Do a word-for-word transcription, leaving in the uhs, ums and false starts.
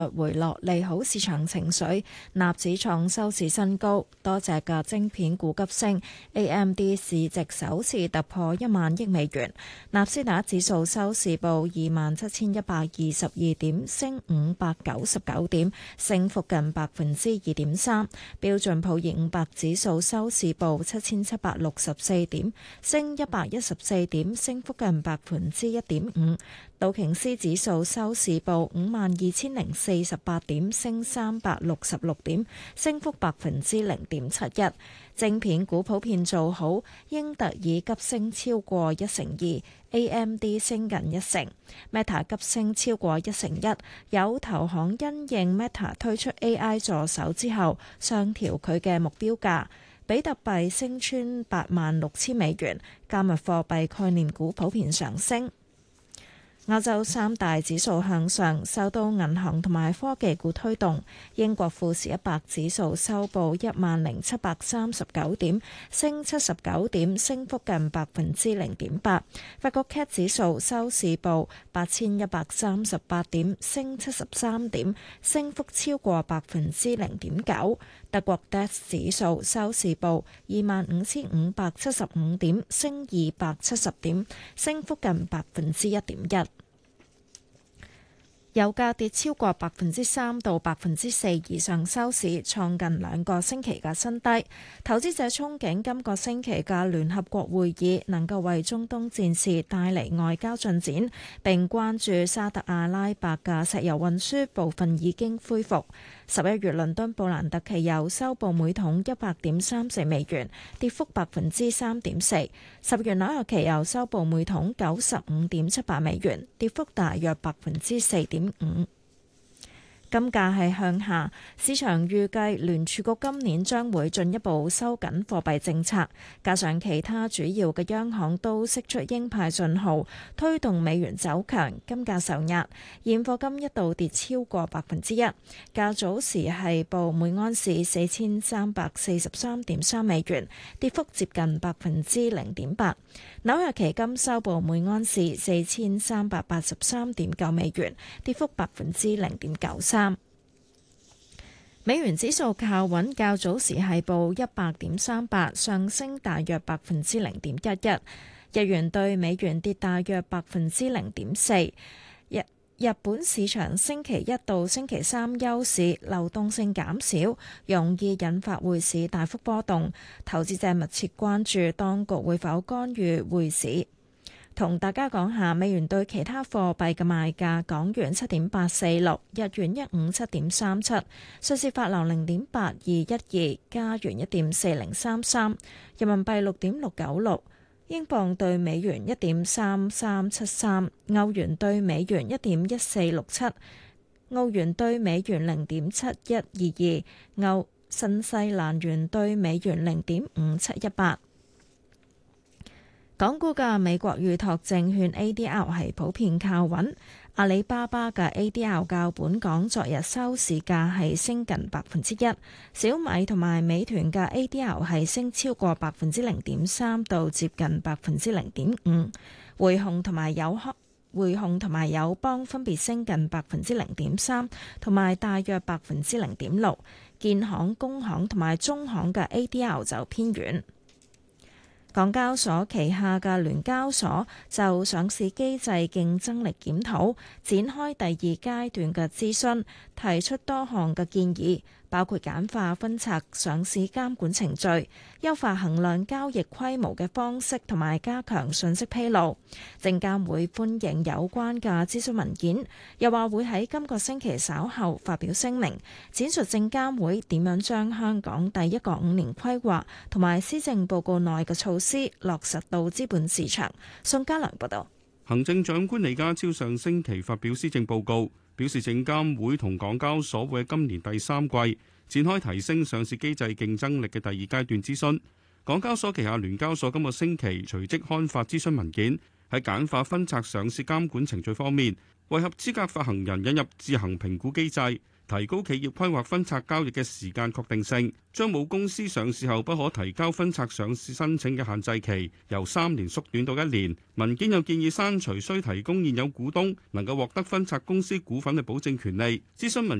回落，利好市場情緒，納指創收市新高，多隻嘅晶片股急升 ，A M D 市值首次突破一萬億美元，納斯達克指數收市報二萬七千一百二十二點，升五百九十九點，升幅近百分之二點三。標準普爾五百指數收市報七千七百六十四點，升一百一十四點，升幅近百分之一點五。道瓊斯指數收市報五萬二千零四十八點，升三百六十六點，升幅百分之零點七一。晶片股普遍做好，英特爾急升超過一成二 ，A M D 升近一成 ，Meta 急升超過一成一。有投行因應 Meta 推出 A I 助手之後，上調佢嘅目標價。比特幣升穿八萬六千美元，加密貨幣概念股普遍上升。亞洲三大指數向上，受到銀行同埋科技股推動。英國富時一百指數收報一萬零七百三十九點，升七十九點，升幅近百分之零點八。法國 C A C 指數收市報八千一百三十八點，升七十三點，升幅超過百分之零點九。德國 D A X 指數收市報二萬五千五百七十五點，升二百七十點，升幅近百分之一點一。油價跌超過百分之三到百分之四以上收市，創近兩個星期嘅新低。投資者憧憬今個星期嘅聯合國會議能夠為中東戰事帶嚟外交進展，並關注沙特阿拉伯嘅石油運輸部分已經恢復。十一月倫敦布蘭特期油收報每桶一百點三四美元，跌幅百分之三點四。十月紐約期油收報每桶九十五點七八美元，跌幅大約百分之四點五。金價係向下，市場預計聯儲局今年將會進一步收緊貨幣政策，加上其他主要嘅央行都釋出鷹派信號，推動美元走強，金價受壓。現貨金一度跌超過百分之一，較早時係報每安士四千三百四十三點三美元，跌幅接近百分之零點八。紐約期金收報每安士四千三百八十三點九美元，跌幅百分之零點九三。美元指數靠穩，較早時係報一百點三八，上升大約百分之零點一一。日元對美元跌大約百分之零點四。日日本市場星期一到星期三休市，流動性減少，容易引發匯市大幅波動。投資者密切關注當局會否干預匯市。同大家講下美元對其他貨幣嘅賣價：港元七點八四六，日元一五七點三七，瑞士法郎零點八二一二，加元一點四零三三，人民幣六點六九六，英鎊對美元一點三三七三，歐元對美元一點一四六七，澳元對美元零點七一二二，歐新西蘭元對美元零點五七一八。港股嘅美國預託證券 A D R 係普遍靠穩，阿里巴巴嘅 A D R 較本港昨日收市價係升近百分之一，小米同埋美團嘅 A D R 係升超過百分之零點三到接近百分之零點五，匯控同埋友康匯控同埋友邦分別升近百分之零點三同埋大約百分之零點六，建行、工行同埋中行嘅 A D R 就偏軟。港交所旗下嘅聯交所就上市機制競爭力檢討展開第二階段嘅諮詢，提出多項嘅建議，包括簡化分拆上市監管程序、優化衡量交易規模嘅方式同埋加強信息披露。證監會歡迎有關嘅諮詢文件，又話會喺今個星期稍後發表聲明，闡述證監會點樣將香港第一個五年規劃同埋施政報告內嘅措施落實到資本市場。宋家良報道。 行政長官李家超上星期發表施政報告，表示證監會同港交所會喺今年第三季展開提升上市機制競爭力嘅第二階段諮詢。港交所旗下聯交所今個星期隨即刊發諮詢文件，喺簡化分拆上市監管程序方面為合資格發行人引入自行評估機制，提高企業規劃分拆交易嘅時間確定性，將母公司上市後不可提交分拆上市申請嘅限制期由三年縮短到一年。文件又建議刪除需提供現有股東能夠獲得分拆公司股份嘅保證權利。諮詢文